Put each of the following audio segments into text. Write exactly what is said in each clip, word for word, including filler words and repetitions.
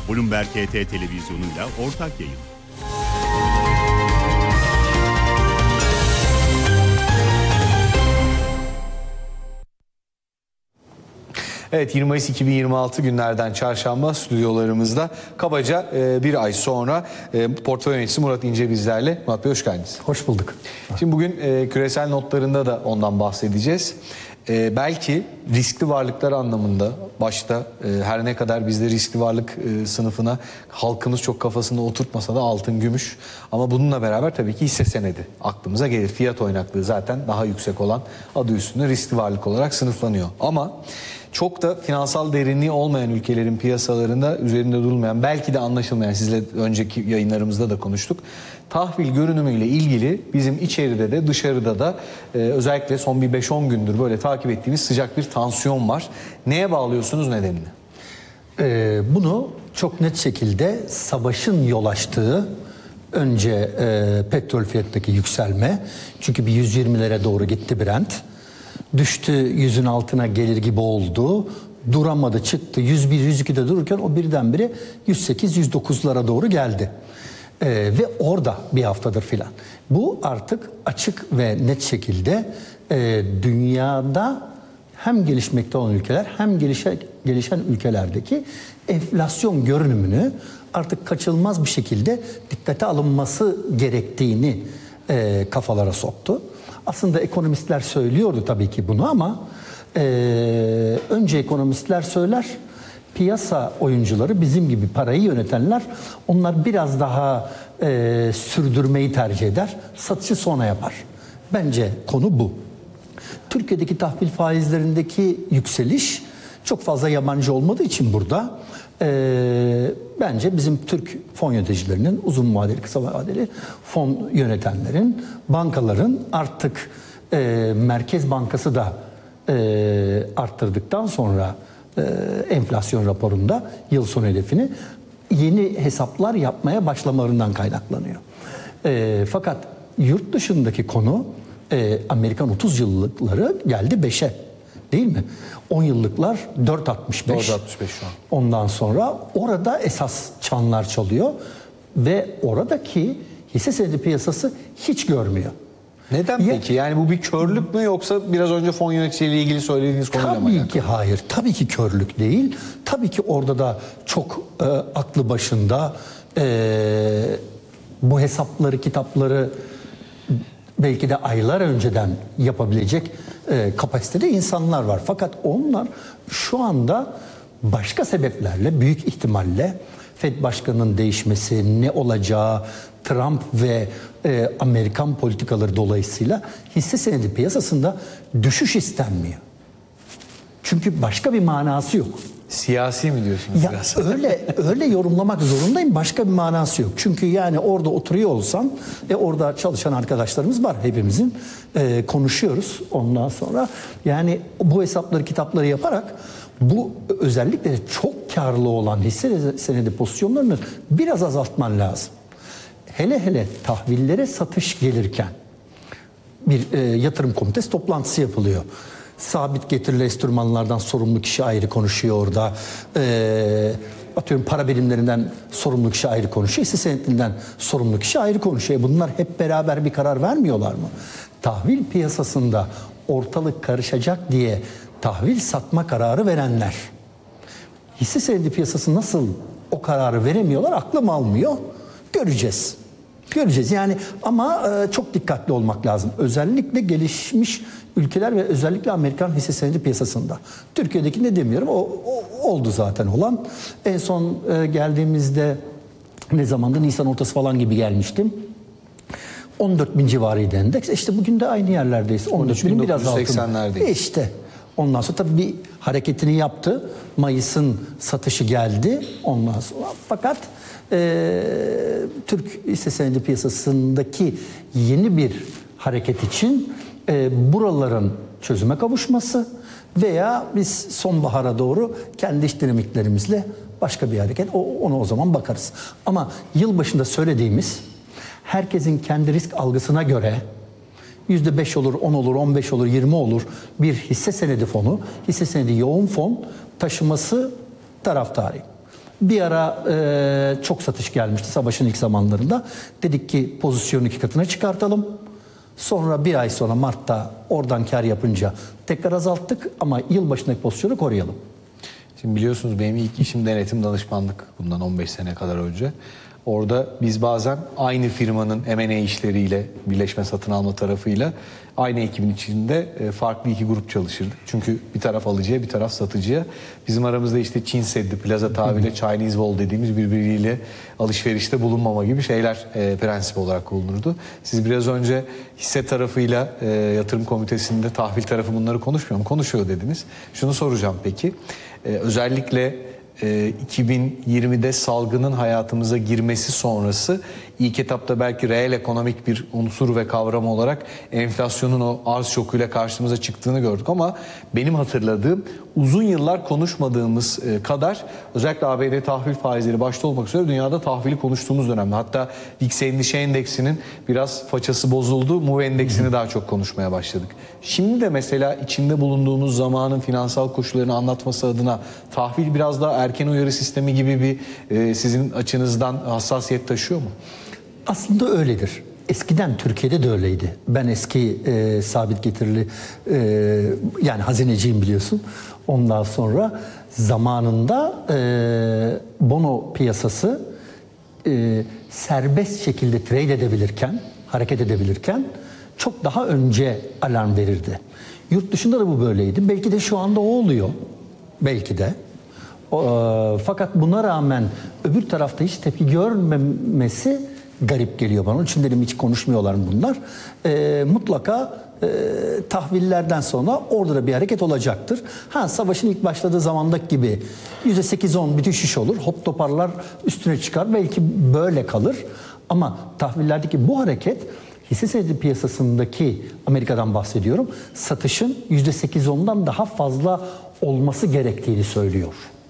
Bloomberg H T televizyonuyla ortak yayın. Evet, yirmi Mayıs iki bin yirmi altı günlerden çarşamba stüdyolarımızda kabaca e, bir ay sonra e, portföy yöneticisi Murat İnce bizlerle. Murat Bey hoş geldiniz. Hoş bulduk. Şimdi bugün e, küresel notlarında da ondan bahsedeceğiz. E, belki riskli varlıklar anlamında başta e, her ne kadar bizde riskli varlık e, sınıfına halkımız çok kafasında oturtmasa da altın, gümüş, ama bununla beraber tabii ki hisse senedi aklımıza gelir. Fiyat oynaklığı zaten daha yüksek olan, adı üstünde riskli varlık olarak sınıflanıyor. Ama çok da finansal derinliği olmayan ülkelerin piyasalarında üzerinde durulmayan, belki de anlaşılmayan, sizle önceki yayınlarımızda da konuştuk, tahvil görünümüyle ilgili bizim içeride de dışarıda da e, özellikle son bir beş on gündür böyle takip ettiğimiz sıcak bir tansiyon var. Neye bağlıyorsunuz, nedenini? Ee, bunu çok net şekilde savaşın yol açtığı, önce e, petrol fiyatındaki yükselme, çünkü bir yüz yirmilere doğru gitti Brent. Düştü, yüzün altına gelir gibi oldu. Duramadı, çıktı. yüz bir yüz ikide dururken o birdenbire yüz sekiz yüz dokuzlara doğru geldi. Ee, ve orada bir haftadır filan. Bu artık açık ve net şekilde e, dünyada hem gelişmekte olan ülkeler hem gelişen, gelişen ülkelerdeki enflasyon görünümünü artık kaçınılmaz bir şekilde dikkate alınması gerektiğini e, kafalara soktu. Aslında ekonomistler söylüyordu tabii ki bunu, ama e, önce ekonomistler söyler, piyasa oyuncuları, bizim gibi parayı yönetenler, onlar biraz daha e, sürdürmeyi tercih eder, satışı sonra yapar. Bence konu bu. Türkiye'deki tahvil faizlerindeki yükseliş çok fazla yabancı olmadığı için burada e, bence bizim Türk fon yöneticilerinin, uzun vadeli, kısa vadeli fon yönetenlerin, bankaların artık e, Merkez Bankası da e, arttırdıktan sonra e, enflasyon raporunda yıl sonu hedefini, yeni hesaplar yapmaya başlamalarından kaynaklanıyor. E, fakat yurt dışındaki konu, e, Amerikan otuz yıllıkları geldi beşe. Değil mi? on yıllıklar dört altmış beş. dört altmış beş şu an. Ondan sonra orada esas çanlar çalıyor ve oradaki hisse senedi piyasası hiç görmüyor. Neden Ya, peki? Yani bu bir körlük mü, yoksa biraz önce fon yöneticiliğiyle ilgili söylediğiniz konuyla mı alakalı? Tabii ki hayır. Tabii ki körlük değil. Tabii ki orada da çok e, aklı başında e, bu hesapları, kitapları belki de aylar önceden yapabilecek e, kapasitede insanlar var. Fakat onlar şu anda başka sebeplerle, büyük ihtimalle Fed Başkanı'nın değişmesi, ne olacağı, Trump ve e, Amerikan politikaları dolayısıyla hisse senedi piyasasında düşüş istenmiyor. Çünkü başka bir manası yok. Siyasi mi diyorsunuz Ya biraz? öyle öyle yorumlamak zorundayım. Başka bir manası yok. Çünkü yani orada oturuyor olsam ve orada çalışan arkadaşlarımız var hepimizin. Ee, konuşuyoruz ondan sonra. Yani bu hesapları, kitapları yaparak bu özellikle de çok karlı olan hisse senedi pozisyonlarını biraz azaltman lazım. Hele hele tahvillere satış gelirken bir e, yatırım komitesi toplantısı yapılıyor. Sabit getirili enstrümanlardan sorumlu kişi ayrı konuşuyor orada. E, atıyorum para birimlerinden sorumlu kişi ayrı konuşuyor. Hisse senetlerinden sorumlu kişi ayrı konuşuyor. Bunlar hep beraber bir karar vermiyorlar mı? Tahvil piyasasında ortalık karışacak diye tahvil satma kararı verenler, hisse senedi piyasası nasıl o kararı veremiyorlar, aklım almıyor. Göreceğiz. Göreceğiz yani, ama e, çok dikkatli olmak lazım. Özellikle gelişmiş ülkeler ve özellikle Amerikan hisse senedi piyasasında. Türkiye'deki ne demiyorum, o, o oldu zaten olan. En son e, geldiğimizde ne zamandı, Nisan ortası falan gibi gelmiştim. on dört bin civarıydı endeks. İşte bugün de aynı yerlerdeyiz. on dört bin biraz altında. İşte ondan sonra tabii bir hareketini yaptı. Mayıs'ın satışı geldi ondan sonra. Fakat e, Türk hisse senedi piyasasındaki yeni bir hareket için e, buraların çözüme kavuşması veya biz sonbahara doğru kendi iş dinamiklerimizle başka bir hareket, o, ona o zaman bakarız. Ama yılbaşında söylediğimiz, herkesin kendi risk algısına göre yüzde beş olur, on olur, on beş olur, yirmi olur bir hisse senedi fonu, hisse senedi yoğun fon taşıması taraftarıyım. Bir ara e, çok satış gelmişti savaşın ilk zamanlarında. Dedik ki pozisyonu iki katına çıkartalım. Sonra bir ay sonra Mart'ta oradan kar yapınca tekrar azalttık ama yılbaşındaki pozisyonu koruyalım. Şimdi biliyorsunuz benim ilk işim denetim danışmanlık bundan on beş sene kadar önce. Orada biz bazen aynı firmanın M and A işleriyle, birleşme satın alma tarafıyla aynı ekibin içinde farklı iki grup çalışırdık. Çünkü bir taraf alıcıya, bir taraf satıcıya. Bizim aramızda işte Çin Seddi, Plaza tabiriyle Chinese Wall dediğimiz birbiriyle alışverişte bulunmama gibi şeyler e, prensip olarak kullanılırdı. Siz biraz önce hisse tarafıyla e, yatırım komitesinde tahvil tarafı bunları konuşmuyor mu? Konuşuyor dediniz. Şunu soracağım peki. E, özellikle iki bin yirmide salgının hayatımıza girmesi sonrası ilk etapta belki reel ekonomik bir unsur ve kavram olarak enflasyonun o arz şokuyla karşımıza çıktığını gördük ama benim hatırladığım uzun yıllar konuşmadığımız kadar özellikle A B D tahvil faizleri başta olmak üzere dünyada tahvili konuştuğumuz dönemde. Hatta V I X endişe endeksinin biraz façası bozuldu. M U V endeksini daha çok konuşmaya başladık. Şimdi de mesela içinde bulunduğumuz zamanın finansal koşullarını anlatması adına tahvil biraz daha erken uyarı sistemi gibi bir e, sizin açınızdan hassasiyet taşıyor mu? Aslında öyledir. Eskiden Türkiye'de de öyleydi. Ben eski e, sabit getirili e, yani hazineciyim biliyorsun. Ondan sonra zamanında e, bono piyasası e, serbest şekilde trade edebilirken, hareket edebilirken çok daha önce alarm verirdi. Yurt dışında da bu böyleydi. Belki de şu anda o oluyor. Belki de. O, e, fakat buna rağmen öbür tarafta hiç tepki görmemesi garip geliyor bana. Onun için dedim hiç konuşmuyorlar bunlar. E, mutlaka e, tahvillerden sonra orada da bir hareket olacaktır. Ha savaşın ilk başladığı zamandaki gibi yüzde sekiz on bir düşüş olur. Hop toparlar üstüne çıkar. Belki böyle kalır. Ama tahvillerdeki bu hareket hisse senedi piyasasındaki Amerika'dan bahsediyorum. Satışın yüzde sekiz ondan daha fazla olması gerektiğini söylüyor.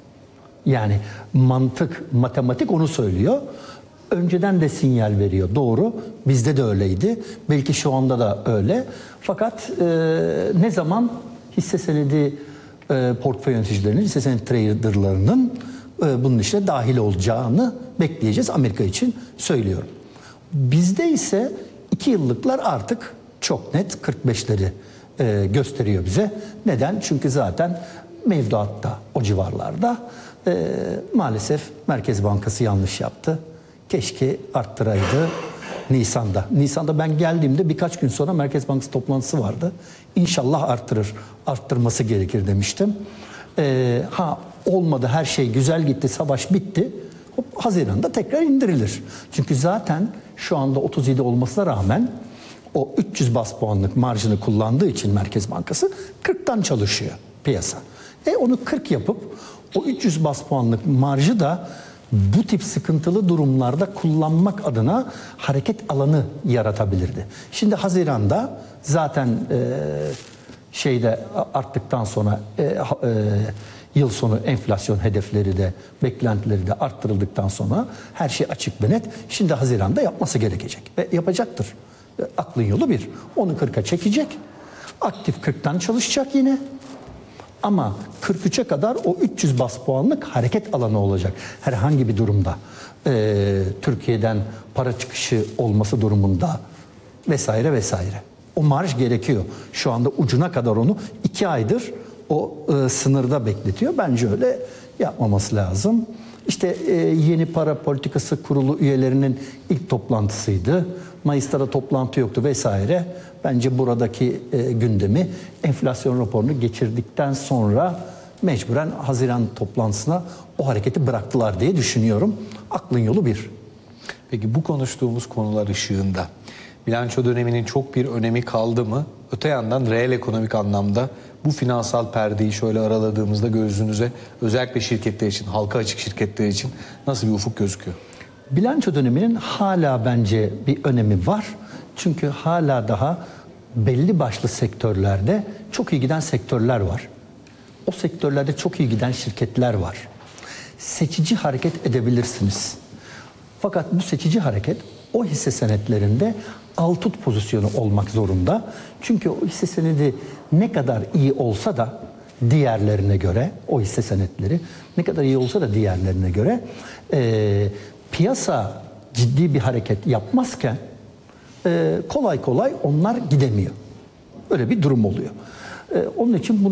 Yani mantık, matematik onu söylüyor. Önceden de sinyal veriyor. Doğru. Bizde de öyleydi. Belki şu anda da öyle. Fakat e, ne zaman hisse senedi e, portföy yöneticilerinin, hisse senedi traderlarının e, bunun işine dahil olacağını bekleyeceğiz. Amerika için söylüyorum. Bizde ise iki yıllıklar artık çok net kırk beşleri e, gösteriyor bize. Neden? Çünkü zaten mevduatta o civarlarda e, maalesef Merkez Bankası yanlış yaptı. Keşke arttıraydı Nisan'da. Nisan'da ben geldiğimde birkaç gün sonra Merkez Bankası toplantısı vardı. İnşallah arttırır, arttırması gerekir demiştim. Ee, ha olmadı, her şey güzel gitti, savaş bitti. Hop, Haziran'da tekrar indirilir. Çünkü zaten şu anda otuz yedi olmasına rağmen o üç yüz bas puanlık marjını kullandığı için Merkez Bankası kırktan çalışıyor piyasa. E onu kırk yapıp o üç yüz bas puanlık marjı da bu tip sıkıntılı durumlarda kullanmak adına hareket alanı yaratabilirdi. Şimdi Haziran'da zaten e, şeyde arttıktan sonra e, e, yıl sonu enflasyon hedefleri de beklentileri de arttırıldıktan sonra her şey açık ve net. Şimdi Haziran'da yapması gerekecek ve yapacaktır. E, aklın yolu bir. Onu kırka çekecek. Aktif kırktan çalışacak yine. Ama kırk üçe kadar o üç yüz bas puanlık hareket alanı olacak. Herhangi bir durumda e, Türkiye'den para çıkışı olması durumunda vesaire vesaire. O marj gerekiyor. Şu anda ucuna kadar onu iki aydır o e, sınırda bekletiyor. Bence öyle yapmaması lazım. İşte e, yeni para politikası kurulu üyelerinin ilk toplantısıydı. Mayıs'ta da toplantı yoktu vesaire. Bence buradaki e, gündemi enflasyon raporunu geçirdikten sonra mecburen Haziran toplantısına o hareketi bıraktılar diye düşünüyorum. Aklın yolu bir. Peki bu konuştuğumuz konular ışığında bilanço döneminin çok bir önemi kaldı mı? Öte yandan reel ekonomik anlamda bu finansal perdeyi şöyle araladığımızda gözünüze özellikle şirketler için, halka açık şirketler için nasıl bir ufuk gözüküyor? Bilanço döneminin hala bence bir önemi var. Çünkü hala daha belli başlı sektörlerde çok iyi giden sektörler var. O sektörlerde çok iyi giden şirketler var. Seçici hareket edebilirsiniz. Fakat bu seçici hareket o hisse senetlerinde al tut pozisyonu olmak zorunda. Çünkü o hisse senedi ne kadar iyi olsa da diğerlerine göre, o hisse senetleri ne kadar iyi olsa da diğerlerine göre e, piyasa ciddi bir hareket yapmazken e, kolay kolay onlar gidemiyor. Öyle bir durum oluyor. E, onun için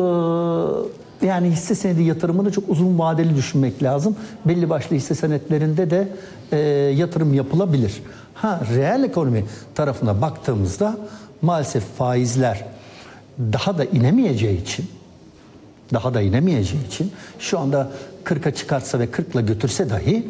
bunu e, yani hisse senedi yatırımını çok uzun vadeli düşünmek lazım. Belli başlı hisse senetlerinde de e, yatırım yapılabilir. Ha, reel ekonomi tarafına baktığımızda maalesef faizler daha da inemeyeceği için daha da inemeyeceği için şu anda kırka çıkartsa ve kırkla götürse dahi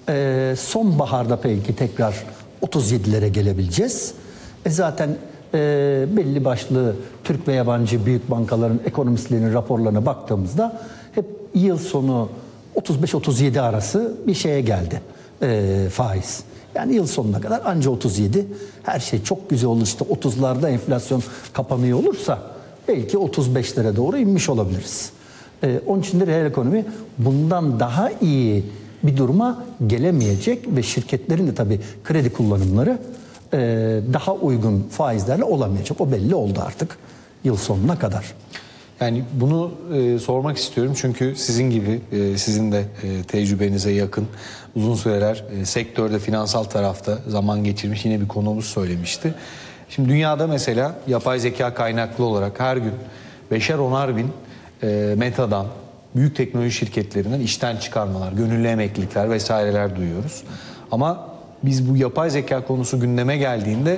e, sonbaharda belki tekrar otuz yedilere gelebileceğiz. E zaten e, belli başlı Türk ve yabancı büyük bankaların ekonomistlerinin raporlarına baktığımızda hep yıl sonu otuz beş otuz yedi arası bir şeye geldi e, faiz. Yani yıl sonuna kadar anca otuz yedi. Her şey çok güzel olur, işte otuzlarda enflasyon kapanıyor olursa belki otuz beşlere doğru inmiş olabiliriz. Ee, onun için de reel ekonomi bundan daha iyi bir duruma gelemeyecek ve şirketlerin de tabii kredi kullanımları e, daha uygun faizlerle olamayacak. O belli oldu artık yıl sonuna kadar. Yani bunu e, sormak istiyorum çünkü sizin gibi e, sizin de e, tecrübenize yakın uzun süreler e, sektörde finansal tarafta zaman geçirmiş yine bir konuğumuz söylemişti. Şimdi dünyada mesela yapay zeka kaynaklı olarak her gün beşer onar bin e, Meta'dan, büyük teknoloji şirketlerinden işten çıkarmalar, gönüllü emeklilikler vesaireler duyuyoruz. Ama biz bu yapay zeka konusu gündeme geldiğinde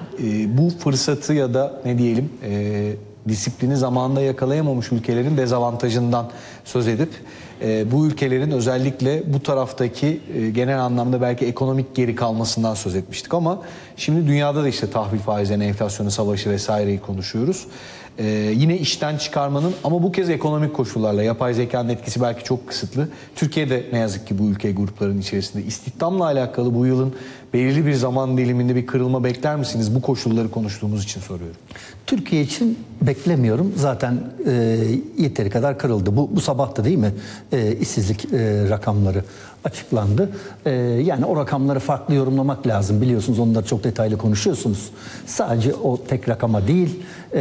e, bu fırsatı ya da ne diyelim e, disiplini zamanında yakalayamamış ülkelerin dezavantajından söz edip e, bu ülkelerin özellikle bu taraftaki e, genel anlamda belki ekonomik geri kalmasından söz etmiştik ama şimdi dünyada da işte tahvil faizlerine, enflasyonu, savaşı vesaireyi konuşuyoruz. E, yine işten çıkarmanın ama bu kez ekonomik koşullarla yapay zekanın etkisi belki çok kısıtlı. Türkiye'de ne yazık ki bu ülke gruplarının içerisinde istihdamla alakalı bu yılın belirli bir zaman diliminde bir kırılma bekler misiniz? Bu koşulları konuştuğumuz için soruyorum. Türkiye için beklemiyorum. Zaten e, yeteri kadar kırıldı. Bu, bu sabah da değil mi e, işsizlik e, rakamları açıklandı. E, yani o rakamları farklı yorumlamak lazım. Biliyorsunuz onları çok detaylı konuşuyorsunuz. Sadece o tek rakama değil,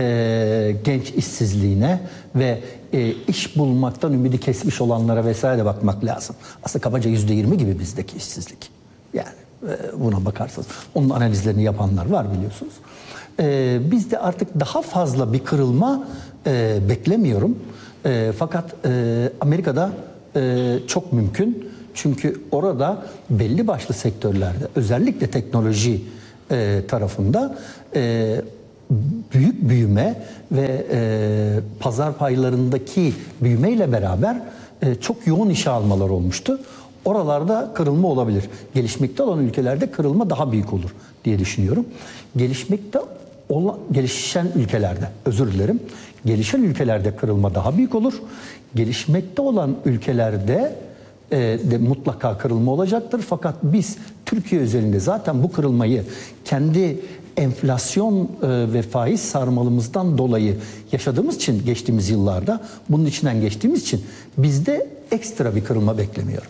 e, genç işsizliğine ve e, iş bulmaktan ümidi kesmiş olanlara vesaire de bakmak lazım. Aslında kabaca yüzde yirmi gibi bizdeki işsizlik. Yani e, buna bakarsanız. Onun analizlerini yapanlar var biliyorsunuz. Ee, bizde artık daha fazla bir kırılma e, beklemiyorum. E, fakat e, Amerika'da e, çok mümkün. Çünkü orada belli başlı sektörlerde özellikle teknoloji e, tarafında e, büyük büyüme ve e, pazar paylarındaki büyümeyle beraber e, çok yoğun işe almalar olmuştu. Oralarda kırılma olabilir. Gelişmekte olan ülkelerde kırılma daha büyük olur diye düşünüyorum. Gelişmekte olan, gelişen ülkelerde, özür dilerim, gelişen ülkelerde kırılma daha büyük olur. Gelişmekte olan ülkelerde e, de mutlaka kırılma olacaktır. Fakat biz Türkiye özelinde zaten bu kırılmayı kendi enflasyon e, ve faiz sarmalımızdan dolayı yaşadığımız için geçtiğimiz yıllarda, bunun içinden geçtiğimiz için bizde ekstra bir kırılma beklemiyorum.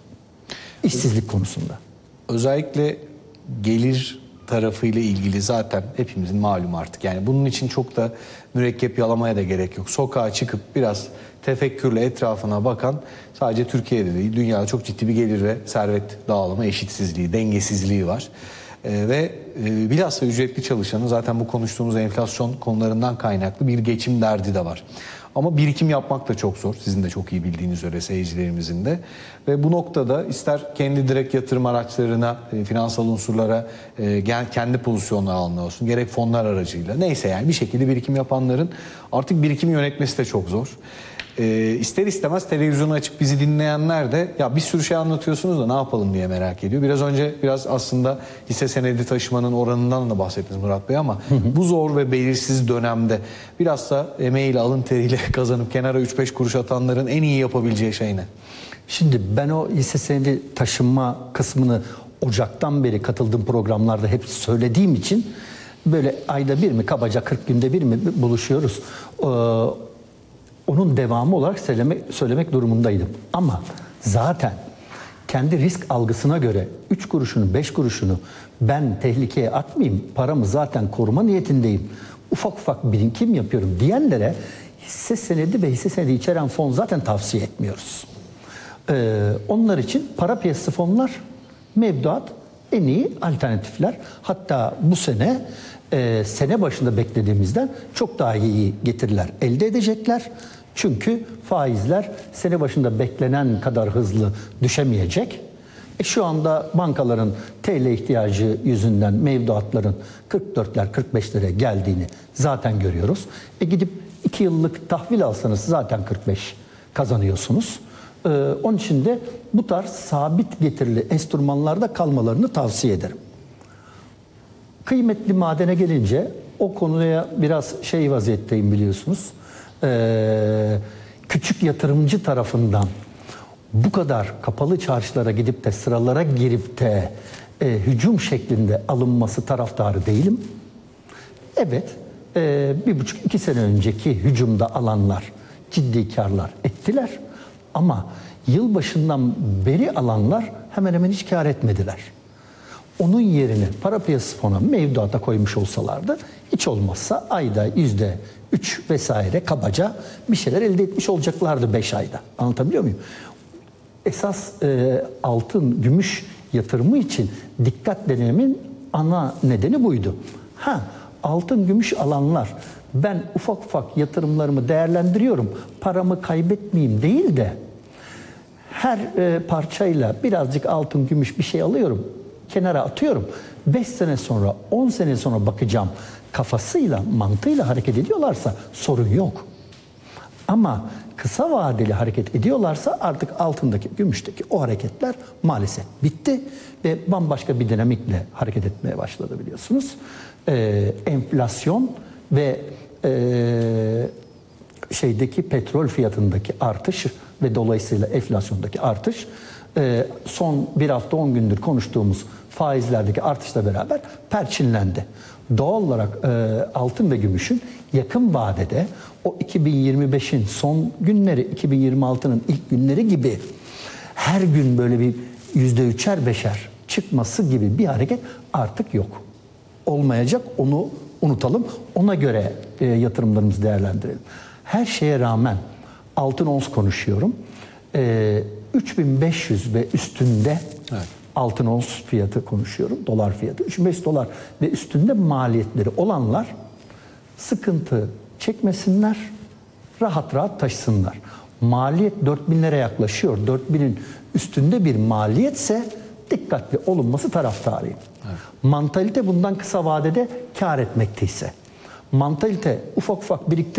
İşsizlik konusunda. Özellikle gelir tarafıyla ilgili zaten hepimizin malum artık. Yani bunun için çok da mürekkep yalamaya da gerek yok. Sokağa çıkıp biraz tefekkürle etrafına bakan sadece Türkiye'de değil, dünyada çok ciddi bir gelir ve servet dağılımı eşitsizliği, dengesizliği var. Ee, ve e, bilhassa ücretli çalışanın zaten bu konuştuğumuz enflasyon konularından kaynaklı bir geçim derdi de var. Ama birikim yapmak da çok zor. Sizin de çok iyi bildiğiniz üzere seyircilerimizin de. Ve bu noktada ister kendi direkt yatırım araçlarına, e, finansal unsurlara e, gel, kendi pozisyonları alma olsun, gerek fonlar aracıyla. Neyse yani bir şekilde birikim yapanların artık birikimi yönetmesi de çok zor. E, ister istemez televizyonu açıp bizi dinleyenler de ya bir sürü şey anlatıyorsunuz da ne yapalım diye merak ediyor. Biraz önce biraz aslında hisse senedi taşımanın oranından da bahsettiniz Murat Bey ama hı hı. bu zor ve belirsiz dönemde biraz da emeğiyle, alın teriyle kazanıp kenara üç beş kuruş atanların en iyi yapabileceği şey ne? Şimdi ben o hisse senedi taşınma kısmını Ocak'tan beri katıldığım programlarda hep söylediğim için böyle ayda bir mi, kabaca kırk günde bir mi buluşuyoruz. Ee, onun devamı olarak söylemek, söylemek durumundaydım. Ama zaten kendi risk algısına göre üç kuruşunu, beş kuruşunu ben tehlikeye atmayayım, paramı zaten koruma niyetindeyim, ufak ufak birikim yapıyorum diyenlere hisse senedi ve hisse senedi içeren fon zaten tavsiye etmiyoruz. Ee, onlar için para piyasası fonlar, mevduat en iyi alternatifler. Hatta bu sene e, sene başında beklediğimizden çok daha iyi getiriler elde edecekler. Çünkü faizler sene başında beklenen kadar hızlı düşemeyecek. E şu anda bankaların T L ihtiyacı yüzünden mevduatların kırk dörtler kırk beşlere geldiğini zaten görüyoruz. E gidip iki yıllık tahvil alsanız zaten kırk beş kazanıyorsunuz. Ee, onun için de bu tarz sabit getirili enstrümanlarda kalmalarını tavsiye ederim. Kıymetli madene gelince o konuya biraz şey vaziyetteyim biliyorsunuz. Ee, küçük yatırımcı tarafından bu kadar kapalı çarşılara gidip de sıralara girip de e, hücum şeklinde alınması taraftarı değilim. Evet, e, bir buçuk iki sene önceki hücumda alanlar ciddi karlar ettiler. Ama yılbaşından beri alanlar hemen hemen hiç kar etmediler. Onun yerine para piyasası fonu mevduata koymuş olsalardı hiç olmazsa ayda yüzde üç vesaire kabaca bir şeyler elde etmiş olacaklardı beş ayda. Anlatabiliyor muyum? Esas e, altın, gümüş yatırımı için dikkat denemin ana nedeni buydu. Ha, altın, gümüş alanlar ben ufak ufak yatırımlarımı değerlendiriyorum, paramı kaybetmeyeyim değil de her e, parçayla birazcık altın, gümüş bir şey alıyorum, kenara atıyorum. beş sene sonra, on sene sonra bakacağım kafasıyla, mantığıyla hareket ediyorlarsa sorun yok. Ama kısa vadeli hareket ediyorlarsa artık altındaki, gümüşteki o hareketler maalesef bitti ve bambaşka bir dinamikle hareket etmeye başladı biliyorsunuz. Ee, enflasyon ve e, şeydeki petrol fiyatındaki artış ve dolayısıyla enflasyondaki artış e, son bir hafta on gündür konuştuğumuz faizlerdeki artışla beraber perçinlendi. Doğal olarak e, altın ve gümüşün yakın vadede o iki bin yirmi beşin son günleri, iki bin yirmi altının ilk günleri gibi her gün böyle bir yüzde üçer beşer çıkması gibi bir hareket artık yok. Olmayacak, onu unutalım. Ona göre e, yatırımlarımızı değerlendirelim. Her şeye rağmen altın ons konuşuyorum. E, üç bin beş yüz ve üstünde evet. Altın ons fiyatı konuşuyorum. Dolar fiyatı. üç bin beş yüz dolar ve üstünde maliyetleri olanlar sıkıntı çekmesinler. Rahat rahat taşısınlar. Maliyet dört binlere yaklaşıyor. dört binin üstünde bir maliyetse dikkatli olunması taraftarıyım. Evet. Mantalite bundan kısa vadede kar etmekteyse. Mantalite ufak ufak biriktir